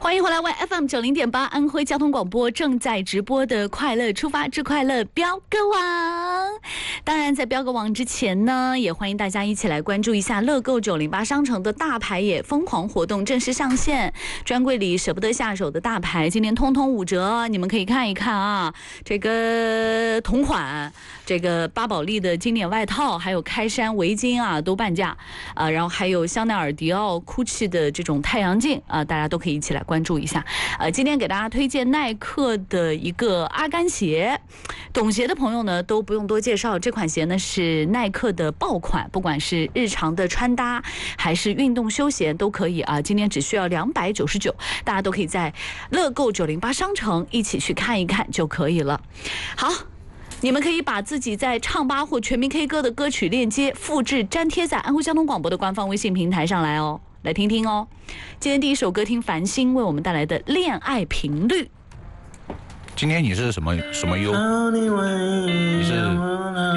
欢迎回来，Y FM90.8安徽交通广播正在直播的快乐出发之快乐标歌王。当然，在标歌王之前呢，也欢迎大家一起来关注一下乐购908商城的大牌也疯狂活动正式上线，专柜里舍不得下手的大牌今天通通5折，你们可以看一看啊。这个同款，这个巴宝莉的经典外套，还有开衫围巾啊，都半价啊。然后还有香奈儿、迪奥、GUCCI 的这种太阳镜啊，大家都可以一起来关注一下。今天给大家推荐耐克的一个阿甘鞋，懂鞋的朋友呢都不用多介绍，这款鞋呢是耐克的爆款，不管是日常的穿搭还是运动休闲都可以啊。今天只需要299，大家都可以在乐购908商城一起去看一看就可以了。好。你们可以把自己在唱吧或全民 K 歌的歌曲链接复制粘贴在安徽交通广播的官方微信平台上来哦，来听听哦。今天第一首歌听繁星为我们带来的《恋爱频率》。 今天你是什么优？你是